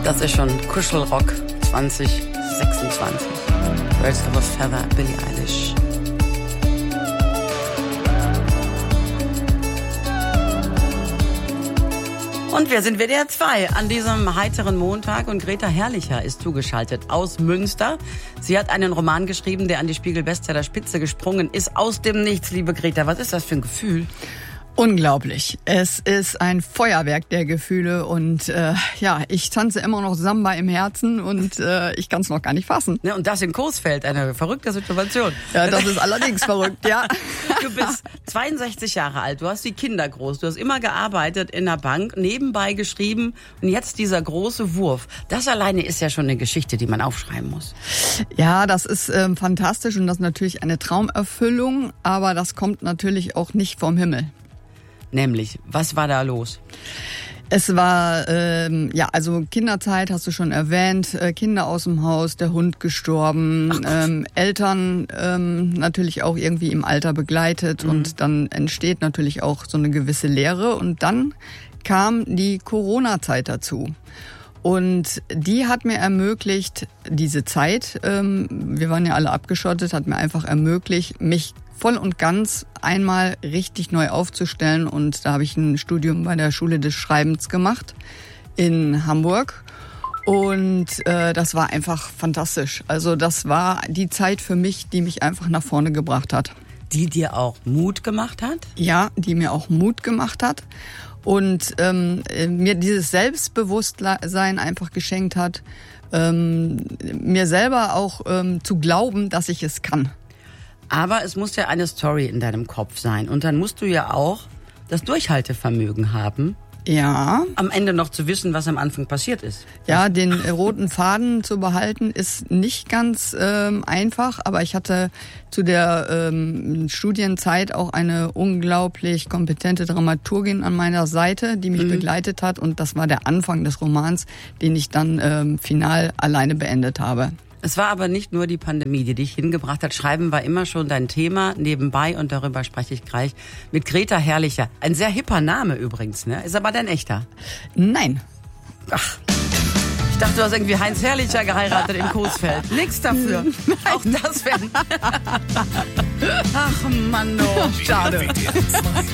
Das ist schon Kuschelrock 2026. Birds of a Feather, Billie Eilish. Und wir sind WDR 2 an diesem heiteren Montag und Greta Herrlicher ist zugeschaltet aus Münster. Sie hat einen Roman geschrieben, der an die Spiegel-Bestseller-Spitze gesprungen ist. Aus dem Nichts, liebe Greta. Was ist das für ein Gefühl? Unglaublich. Es ist ein Feuerwerk der Gefühle und ich tanze immer noch Samba im Herzen und ich kann es noch gar nicht fassen. Ne, und das in Coesfeld, eine verrückte Situation. Ja, das ist allerdings verrückt, ja. Du bist 62 Jahre alt, du hast die Kinder groß, du hast immer gearbeitet in der Bank, nebenbei geschrieben und jetzt dieser große Wurf. Das alleine ist ja schon eine Geschichte, die man aufschreiben muss. Ja, das ist fantastisch und das ist natürlich eine Traumerfüllung, aber das kommt natürlich auch nicht vom Himmel. Nämlich, was war da los? Es war, also Kinderzeit hast du schon erwähnt, Kinder aus dem Haus, der Hund gestorben, Eltern natürlich auch irgendwie im Alter begleitet und dann entsteht natürlich auch so eine gewisse Leere und dann kam die Corona-Zeit dazu. Und die hat mir ermöglicht, diese Zeit, wir waren ja alle abgeschottet, hat mir einfach ermöglicht, mich voll und ganz einmal richtig neu aufzustellen. Und da habe ich ein Studium bei der Schule des Schreibens gemacht in Hamburg. Und das war einfach fantastisch. Also das war die Zeit für mich, die mich einfach nach vorne gebracht hat. Die dir auch Mut gemacht hat? Ja, die mir auch Mut gemacht hat. Und mir dieses Selbstbewusstsein einfach geschenkt hat, mir selber auch zu glauben, dass ich es kann. Aber es muss ja eine Story in deinem Kopf sein. Und dann musst du ja auch das Durchhaltevermögen haben. Ja. Am Ende noch zu wissen, was am Anfang passiert ist. Ja, den roten Faden zu behalten ist nicht ganz einfach. Aber ich hatte zu der Studienzeit auch eine unglaublich kompetente Dramaturgin an meiner Seite, die mich begleitet hat. Und das war der Anfang des Romans, den ich dann final alleine beendet habe. Es war aber nicht nur die Pandemie, die dich hingebracht hat. Schreiben war immer schon dein Thema nebenbei und darüber spreche ich gleich mit Greta Herrlicher. Ein sehr hipper Name übrigens, ne? Ist aber dein echter? Nein. Ach, ich dachte, du hast irgendwie Heinz Herrlicher geheiratet in Coesfeld. Nix dafür. Auch das wäre... Ach Mann, oh, schade.